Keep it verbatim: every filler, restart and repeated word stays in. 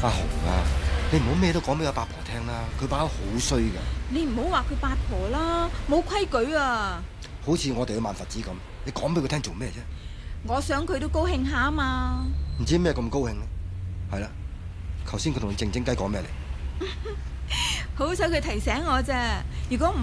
阿紅啊，你唔好咩都講俾阿八婆聽啦，佢把口好衰㗎。 你唔好話佢八婆啦，冇規矩啊！ 好似我哋嘅萬佛子咁，你講俾佢聽做咩啫？ 我想佢都高興下啊嘛。 唔知咩咁高興咧？係啦，頭先佢同你靜靜雞講咩嚟？ 好彩佢提醒我啫，如果唔